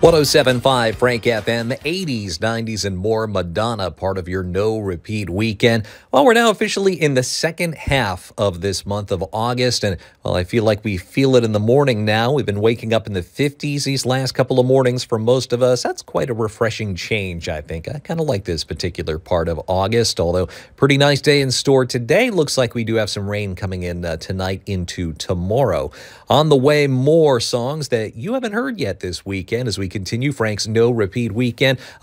107.5 Frank FM, 80s, 90s, and more. Madonna, part of your no repeat weekend. Well, we're now officially in the second half of this month of August, and well, I feel like we feel it in the morning now. We've been waking up in the 50s these last couple of mornings for most of us. That's quite a refreshing change, I think. I kind of like this particular part of August, although pretty nice day in store today. Looks like we do have some rain coming in tonight into tomorrow. On the way, more songs that you haven't heard yet this weekend as we continue Frank's no repeat weekend.